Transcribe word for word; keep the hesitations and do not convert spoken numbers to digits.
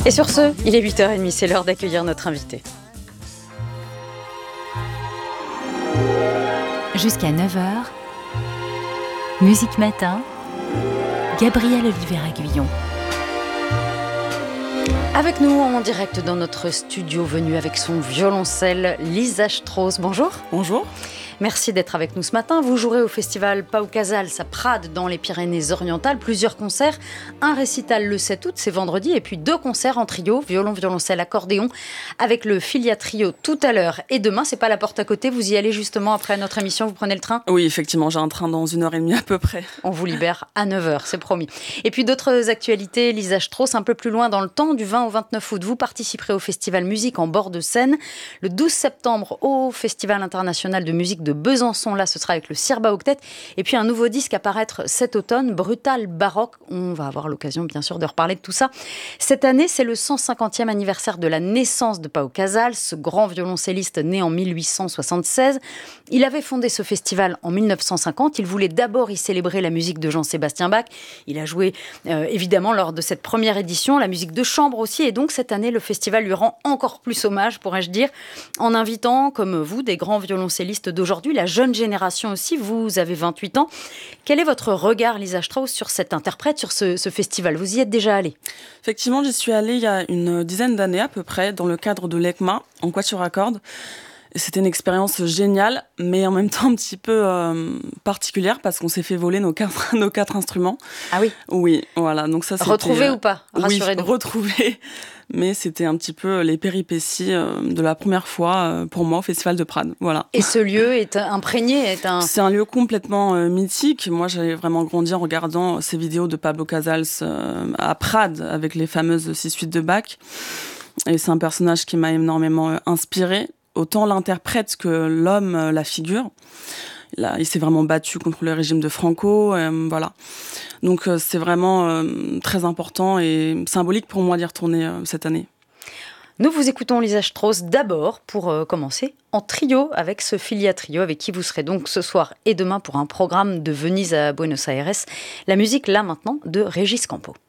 Et sur ce, il est huit heures trente, c'est l'heure d'accueillir notre invité. Jusqu'à neuf heures, Musique Matin, Gabrielle Oliveira-Guyon. Avec nous en direct dans notre studio, venue avec son violoncelle, Lisa Strauss. Bonjour. Bonjour. Merci d'être avec nous ce matin. Vous jouerez au festival Pau Casals à Prades dans les Pyrénées-Orientales. Plusieurs concerts, un récital le sept août, c'est vendredi, et puis deux concerts en trio, violon, violoncelle, accordéon, avec le Filia Trio tout à l'heure et demain. C'est pas la porte à côté, vous y allez justement après notre émission, vous prenez le train ? Oui, effectivement, j'ai un train dans une heure et demie à peu près. On vous libère à neuf heures, c'est promis. Et puis d'autres actualités, Lisa Strauss, un peu plus loin dans le temps, du vingt au vingt-neuf août, vous participerez au festival Musique en bord de Seine. Le douze septembre, au Festival international de musique de Besançon, là ce sera avec le Sirba Octet, et puis un nouveau disque à paraître cet automne, Brutal Baroque. On va avoir l'occasion bien sûr de reparler de tout ça. Cette année, c'est le cent cinquantième anniversaire de la naissance de Pau Casals, ce grand violoncelliste né en mille huit cent soixante-seize. Il avait fondé ce festival en mille neuf cent cinquante, il voulait d'abord y célébrer la musique de Jean-Sébastien Bach. Il a joué euh, évidemment lors de cette première édition, la musique de chambre aussi, et donc cette année le festival lui rend encore plus hommage, pourrais-je dire, en invitant comme vous des grands violoncellistes d'aujourd'hui, la jeune génération aussi. Vous avez vingt-huit ans. Quel est votre regard, Lisa Strauss, sur cet interprète, sur ce, ce festival ? Vous y êtes déjà allée ? Effectivement, j'y suis allée il y a une dizaine d'années à peu près, dans le cadre de l'E C M A, en quatuor à cordes. Et c'était une expérience géniale, mais en même temps un petit peu euh, particulière, parce qu'on s'est fait voler nos quatre, nos quatre instruments. Ah oui ? Oui, voilà. Donc ça, c'était, retrouvé ou pas ? Rassurez-nous. Oui, retrouvé. Mais c'était un petit peu les péripéties de la première fois pour moi au Festival de Prades. Voilà. Et ce lieu est imprégné est un... C'est un lieu complètement euh, mythique. Moi, j'ai vraiment grandi en regardant ces vidéos de Pablo Casals euh, à Prades avec les fameuses six suites de Bach. Et c'est un personnage qui m'a énormément euh, inspirée. Autant l'interprète que l'homme, euh, la figure. Il, a, il s'est vraiment battu contre le régime de Franco. Euh, voilà. Donc euh, c'est vraiment euh, très important et symbolique pour moi d'y retourner euh, cette année. Nous vous écoutons Lisa Strauss d'abord pour euh, commencer en trio avec ce Filia Trio avec qui vous serez donc ce soir et demain pour un programme de Venise à Buenos Aires. La musique là maintenant de Régis Campo.